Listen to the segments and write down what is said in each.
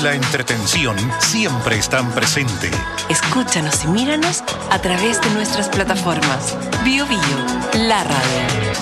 la entretención siempre están presentes. Escúchanos y míranos a través de nuestras plataformas. Bio Bio, la radio.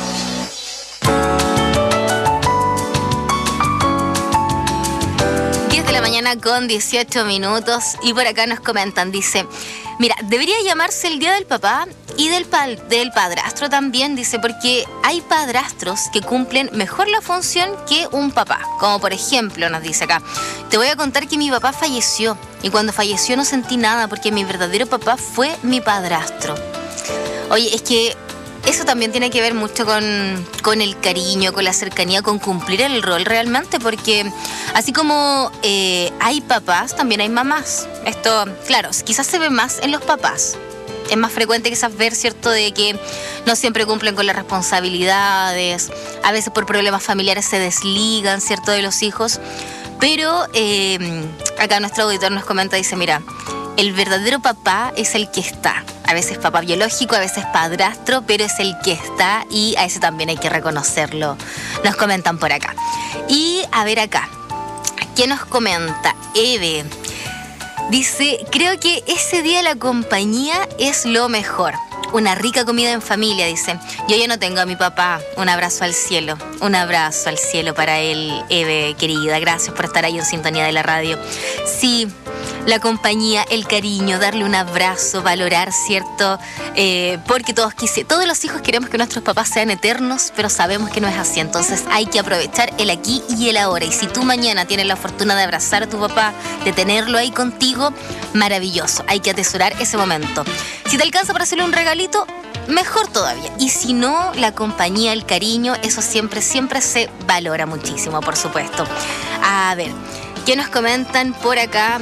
Mañana con 18 minutos y por acá nos comentan, dice, mira, debería llamarse el Día del Papá y del padrastro también, dice, porque hay padrastros que cumplen mejor la función que un papá, como por ejemplo, nos dice acá, te voy a contar que mi papá falleció y cuando falleció no sentí nada porque mi verdadero papá fue mi padrastro. Oye, es que eso también tiene que ver mucho con el cariño, con la cercanía, con cumplir el rol realmente, porque así como hay papás, también hay mamás. Esto, claro, quizás se ve más en los papás. Es más frecuente quizás ver, ¿cierto?, de que no siempre cumplen con las responsabilidades, a veces por problemas familiares se desligan, ¿cierto?, de los hijos. Pero acá nuestro auditor nos comenta, dice, mira, el verdadero papá es el que está. A veces papá biológico, a veces padrastro, pero es el que está y a ese también hay que reconocerlo. Nos comentan por acá. Y a ver acá, ¿qué nos comenta? Eve dice, creo que ese día la compañía es lo mejor. Una rica comida en familia, dice. Yo ya no tengo a mi papá. Un abrazo al cielo. Un abrazo al cielo para él, Eve, querida. Gracias por estar ahí en sintonía de la radio. Sí, la compañía, el cariño, darle un abrazo, valorar, ¿cierto? Porque todos los hijos queremos que nuestros papás sean eternos, pero sabemos que no es así. Entonces hay que aprovechar el aquí y el ahora. Y si tú mañana tienes la fortuna de abrazar a tu papá, de tenerlo ahí contigo, maravilloso. Hay que atesorar ese momento. Si te alcanza para hacerle un regalito, mejor todavía. Y si no, la compañía, el cariño, eso siempre se valora muchísimo, por supuesto. A ver, ¿qué nos comentan por acá?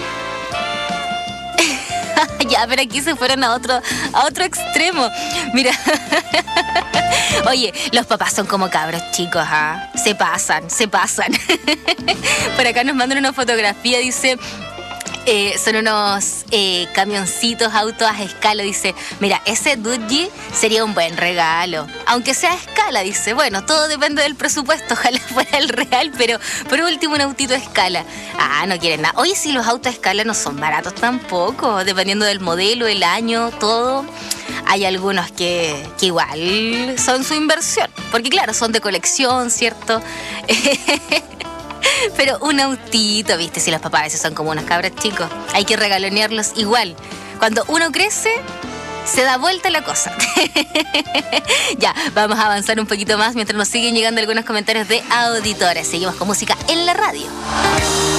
Ya, pero aquí se fueron a otro extremo. Mira. Oye, los papás son como cabros chicos, ¿ah? Se pasan. Por acá nos mandan una fotografía, dice... son unos camioncitos, autos a escala, dice, mira, ese Dodge sería un buen regalo, aunque sea a escala, dice, bueno, todo depende del presupuesto, ojalá fuera el real, pero por último un autito a escala. Ah, no quieren nada. Oye, si los autos a escala no son baratos tampoco, dependiendo del modelo, el año, todo. Hay algunos que igual son su inversión, porque claro, son de colección, ¿cierto? Pero un autito, ¿viste? Si los papás a veces son como unos cabros chicos, hay que regalonearlos igual. Cuando uno crece, se da vuelta la cosa. Ya, vamos a avanzar un poquito más mientras nos siguen llegando algunos comentarios de auditores. Seguimos con música en la radio.